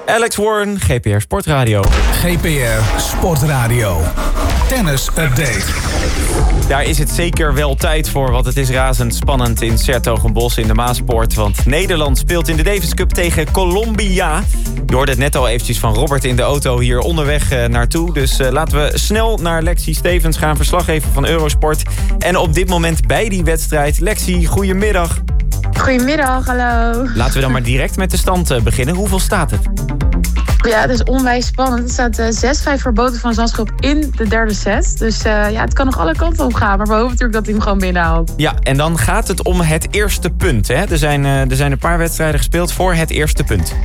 Alex Warren, GPR Sportradio. GPR Sportradio. Tennis Update. Daar is het zeker wel tijd voor, want het is razend spannend in 's-Hertogenbosch in de Maaspoort. Want Nederland speelt in de Davis Cup tegen Colombia. Je hoorde het net al eventjes van Robert in de auto hier onderweg naartoe. Dus laten we snel naar Lexi Stevens gaan, verslaggever van Eurosport. En op dit moment bij die wedstrijd. Lexi, goedemiddag. Goedemiddag, hallo. Laten we dan maar direct met de stand beginnen. Hoeveel staat het? Ja, het is onwijs spannend. Het staat 6-5 voor Botik van Zandschulp in de derde set. Dus het kan nog alle kanten op gaan. Maar we hopen natuurlijk dat hij hem gewoon binnenhaalt. Ja, en dan gaat het om het eerste punt. Hè? Er zijn een paar wedstrijden gespeeld voor het eerste punt.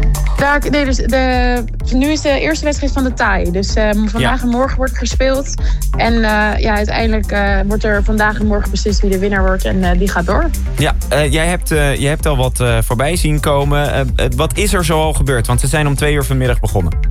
Nu is de eerste wedstrijd van de taai. Dus vandaag en morgen wordt gespeeld. En uiteindelijk wordt er vandaag en morgen beslist wie de winnaar wordt. En die gaat door. Ja, jij hebt al wat voorbij zien komen. Wat is er zoal gebeurd? Want ze zijn om 2:00 vanmiddag begonnen.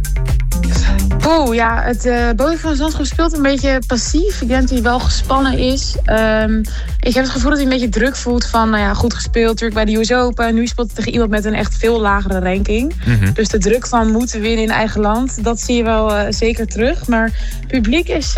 Het Botik van Zandschulp speelt een beetje passief. Ik denk dat hij wel gespannen is. Ik heb het gevoel dat hij een beetje druk voelt van, goed gespeeld natuurlijk bij de US Open. Nu speelt hij tegen iemand met een echt veel lagere ranking. Mm-hmm. Dus de druk van moeten winnen in eigen land, dat zie je wel zeker terug. Maar het publiek is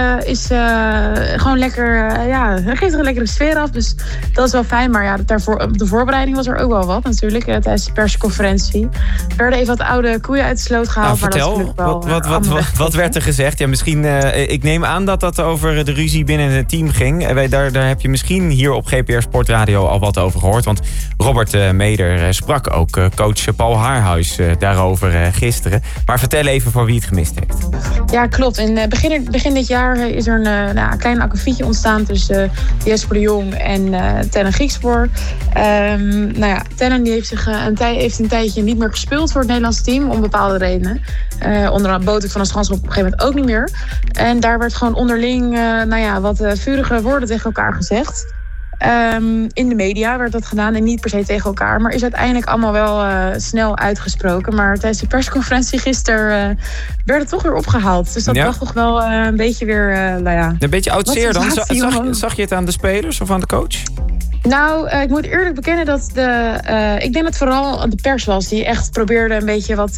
gewoon lekker, hij geeft er een lekkere sfeer af. Dus dat is wel fijn. Maar daarvoor, de voorbereiding was er ook wel wat natuurlijk. Tijdens de persconferentie werden even wat oude koeien uit de sloot gehaald. Nou, vertel, wat werd er gezegd? Ja, misschien, ik neem aan dat over de ruzie binnen het team ging. Daar heb je misschien hier op GPR Sportradio al wat over gehoord. Want Robert Meder sprak ook coach Paul Haarhuis daarover gisteren. Maar vertel even voor wie het gemist heeft. Ja, klopt. In begin dit jaar is er een klein akkefietje ontstaan tussen Jesper de Jong en Tennen Griekspoor. Tennen die heeft een tijdje niet meer gespeeld voor het Nederlandse team om bepaalde redenen. Onder Botik van de Zandschulp op een gegeven moment ook niet meer. En daar werd gewoon onderling wat vurige woorden tegen elkaar gezegd. In de media werd dat gedaan en niet per se tegen elkaar. Maar is uiteindelijk allemaal wel snel uitgesproken. Maar tijdens de persconferentie gisteren werd het toch weer opgehaald. Dus dat bracht toch wel een beetje weer, een beetje oud zeer dan? Zag je het aan de spelers of aan de coach? Nou, ik moet eerlijk bekennen dat ik denk dat vooral de pers was die echt probeerde een beetje wat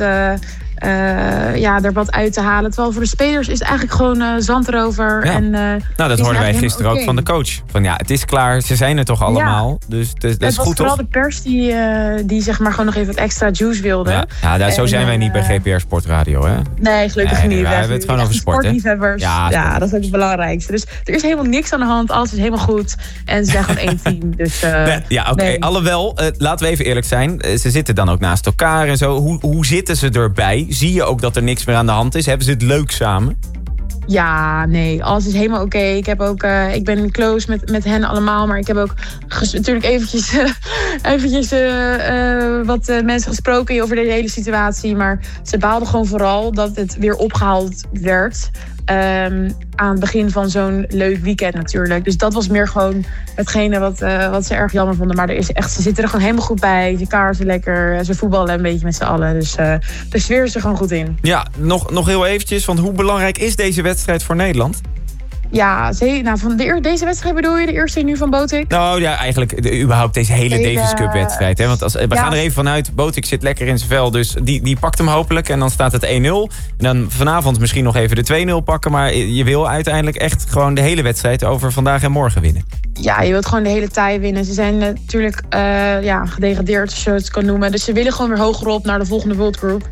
er wat uit te halen. Terwijl voor de spelers is het eigenlijk gewoon zand erover. Ja. En, dat hoorden wij gisteren ook van de coach. Van het is klaar, ze zijn er toch allemaal. Ja. Dus dat is goed, toch? Vooral de pers die zeg maar gewoon nog even wat extra juice wilde. Zo zijn wij niet bij GPR Sportradio, hè? Nee, gelukkig niet. We hebben het gewoon over sport, hè? Sportliefhebbers. Ja, dat is ook het belangrijkste. Dus er is helemaal niks aan de hand. Alles is helemaal goed. En ze zijn gewoon één team. Dus, Alhoewel, laten we even eerlijk zijn. Ze zitten dan ook naast elkaar en zo. Hoe zitten ze erbij? Zie je ook dat er niks meer aan de hand is? Hebben ze het leuk samen? Ja, nee, alles is helemaal oké. Ik ben close met hen allemaal, maar ik heb ook natuurlijk eventjes wat mensen gesproken over de hele situatie. Maar ze baalden gewoon vooral dat het weer opgehaald werd. Aan het begin van zo'n leuk weekend natuurlijk. Dus dat was meer gewoon hetgene wat ze erg jammer vonden. Maar ze zitten er gewoon helemaal goed bij. Ze kaarten lekker, ze voetballen een beetje met z'n allen. Dus de sfeer is er gewoon goed in. Ja, nog heel eventjes, want hoe belangrijk is deze wedstrijd voor Nederland? Ja, van deze wedstrijd bedoel je? De eerste nu van Botik? Nou ja, eigenlijk überhaupt deze hele Davis Cup wedstrijd. Hè? Want we gaan er even vanuit, Botik zit lekker in zijn vel. Dus die pakt hem hopelijk en dan staat het 1-0. En dan vanavond misschien nog even de 2-0 pakken. Maar je wil uiteindelijk echt gewoon de hele wedstrijd over vandaag en morgen winnen. Ja, je wilt gewoon de hele taai winnen. Ze zijn natuurlijk gedegradeerd, als je het kan noemen. Dus ze willen gewoon weer hoger op naar de volgende World Group.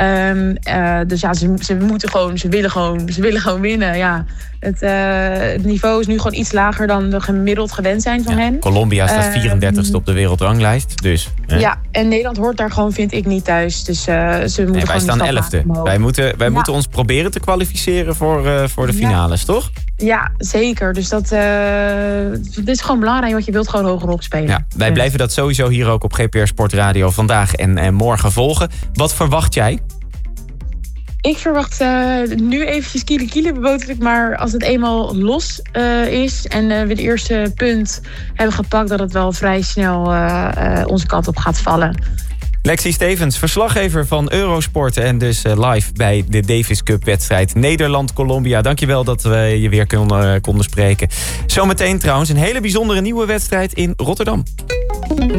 Ze willen gewoon winnen. Ja. Het niveau is nu gewoon iets lager dan we gemiddeld gewend zijn van hen. Colombia staat 34ste op de wereldranglijst. Dus, ja, en Nederland hoort daar gewoon, vind ik, niet thuis. Dus ze moeten wij staan 11e. Wij moeten ons proberen te kwalificeren voor de finales, toch? Ja, zeker. Dus dat is gewoon belangrijk, want je wilt gewoon hogerop spelen. Ja, wij blijven dat sowieso hier ook op GPR Sportradio vandaag en morgen volgen. Wat verwacht jij? Ik verwacht nu eventjes kiele Botik, maar als het eenmaal los is en we het eerste punt hebben gepakt, dat het wel vrij snel onze kant op gaat vallen. Lexi Stevens, verslaggever van Eurosport en dus live bij de Davis Cup wedstrijd Nederland-Colombia. Dankjewel dat we je weer konden spreken. Zometeen trouwens een hele bijzondere nieuwe wedstrijd in Rotterdam.